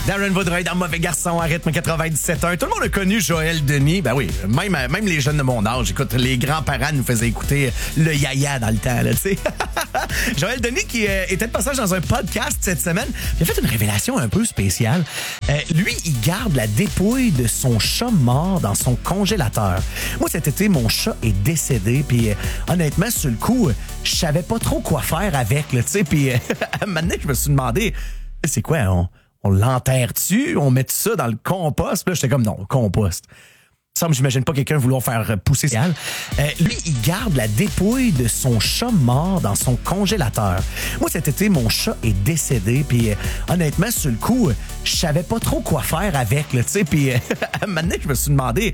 Darren Vaudreuil dans Mauvais Garçon à rythme 97.1. Tout le monde a connu Joël Denis. Ben oui, même les jeunes de mon âge. Écoute, les grands-parents nous faisaient écouter le Yaya dans le temps, là, tu sais. Joël Denis qui était de passage dans un podcast cette semaine. Il a fait une révélation un peu spéciale. Lui, il garde la dépouille de son chat mort dans son congélateur. Moi, cet été, mon chat est décédé. Puis honnêtement, sur le coup, je savais pas trop quoi faire avec, là, tu sais. Puis à un moment donné, je me suis demandé, c'est quoi, on l'enterre-tu? On met ça dans le compost? Puis là, j'étais comme, non, compost. J'imagine pas quelqu'un vouloir faire pousser ça. Lui, il garde la dépouille de son chat mort dans son congélateur. Moi, cet été, mon chat est décédé. Puis honnêtement, sur le coup, je savais pas trop quoi faire avec, là, tu sais. Puis à un moment donné, je me suis demandé,